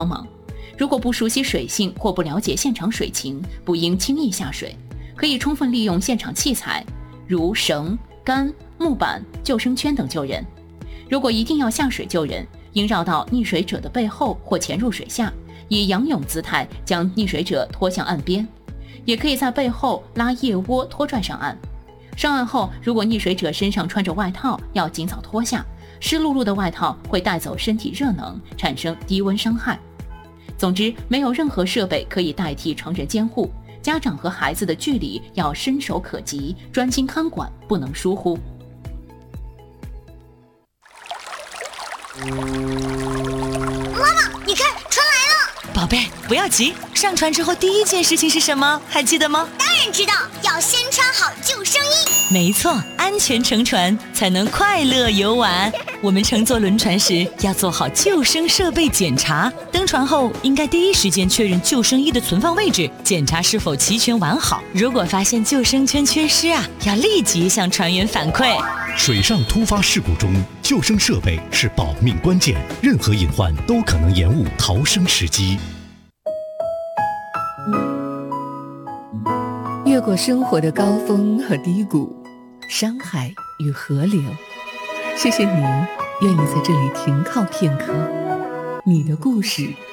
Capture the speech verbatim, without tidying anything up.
忙。如果不熟悉水性或不了解现场水情，不应轻易下水，可以充分利用现场器材，如绳、杆、木板、救生圈等救人。如果一定要下水救人，应绕到溺水者的背后或潜入水下，以仰泳姿态将溺水者拖向岸边，也可以在背后拉腋窝拖拽上岸。上岸后，如果溺水者身上穿着外套，要尽早脱下，湿漉漉的外套会带走身体热能，产生低温伤害。总之，没有任何设备可以代替成人监护，家长和孩子的距离要伸手可及，专心看管，不能疏忽。 妈妈，你看，船来了！ 宝贝，不要急，上船之后第一件事情是什么？还记得吗？ 当然知道，要先穿好救生衣。 没错，安全乘船才能快乐游玩。我们乘坐轮船时要做好救生设备检查，登船后应该第一时间确认救生衣的存放位置，检查是否齐全完好。如果发现救生圈缺失啊，要立即向船员反馈。 水上突发事故中，救生设备是保命关键，任何隐患都可能延误逃生时机。 越过生活的高峰和低谷，山海与河流，谢谢你愿意在这里停靠片刻。你的故事